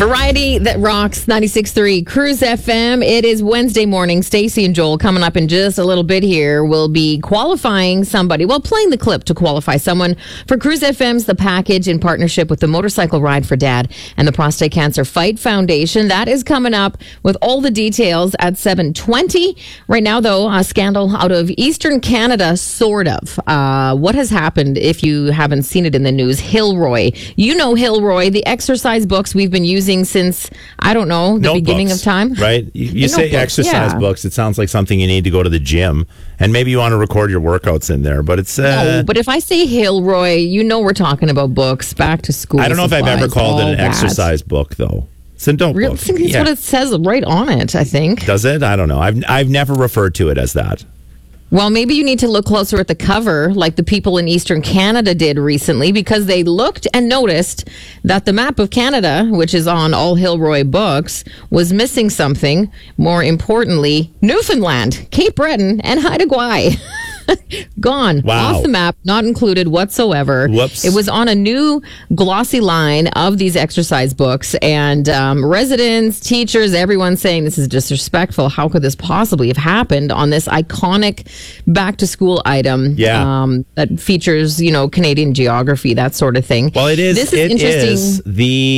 Variety that rocks 96.3 Cruise FM. It is Wednesday morning. Stacey and Joel coming up in just a little bit here will be qualifying somebody, playing the clip to qualify someone for Cruise FM's The Package in partnership with the Motorcycle Ride for Dad and the Prostate Cancer Fight Foundation. That is coming up with all the details at 7:20. Right now, though, a scandal out of Eastern Canada, sort of. What has happened, if you haven't seen it in the news, Hilroy. You know Hilroy, the exercise books we've been using since, I don't know, the beginning of time. Right? You say exercise books, it sounds like something you need to go to the gym, and maybe you want to record your workouts in there, but it's... No, but if I say Hilroy, you know we're talking about books, back to school I don't know supplies, if I've ever called it an exercise book, though. It's a notebook. Really? I think that's what it says right on it, I think. Does it? I don't know. I've never referred to it as that. Well, maybe you need to look closer at the cover, like the people in Eastern Canada did recently, because they looked and noticed that the map of Canada, which is on all Hilroy books, was missing something. More importantly, Newfoundland, Cape Breton, and Haida Gwaii. Gone. Wow. Off the map, not included whatsoever. Whoops. It was on a new glossy line of these exercise books, and residents, teachers, everyone saying this is disrespectful. How could this possibly have happened on this iconic back-to-school item that features, Canadian geography, that sort of thing? Well, it is. This is interesting.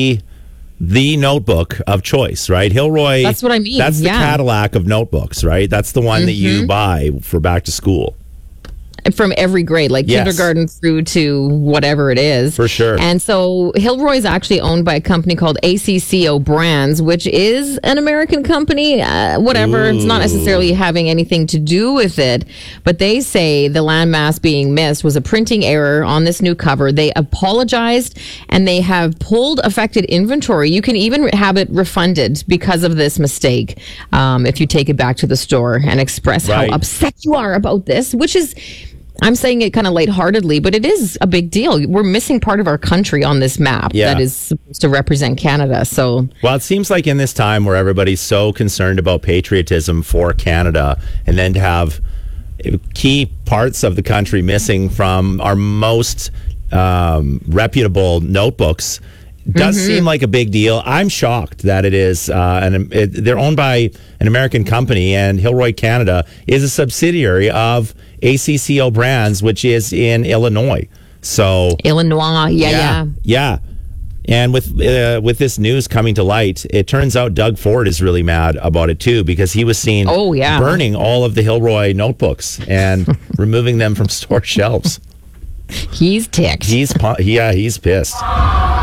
The notebook of choice, right? Hilroy. That's what I mean. That's the Cadillac of notebooks, right? That's the one that you buy for back to school. From every grade, like kindergarten through to whatever it is. For sure. And so Hilroy is actually owned by a company called ACCO Brands, which is an American company. Whatever. Ooh. It's not necessarily having anything to do with it. But they say the landmass being missed was a printing error on this new cover. They apologized and they have pulled affected inventory. You can even have it refunded because of this mistake if you take it back to the store and express how upset you are about this, which is... I'm saying it kind of lightheartedly, but it is a big deal. We're missing part of our country on this map that is supposed to represent Canada. So, well, it seems like in this time where everybody's so concerned about patriotism for Canada, and then to have key parts of the country missing from our most reputable notebooks, does seem like a big deal. I'm shocked that it is. They're owned by an American company, and Hilroy Canada is a subsidiary of ACCO Brands, which is in Illinois. So Illinois, yeah. And with this news coming to light, it turns out Doug Ford is really mad about it too, because he was seen burning all of the Hilroy notebooks and removing them from store shelves. He's ticked. He's pissed.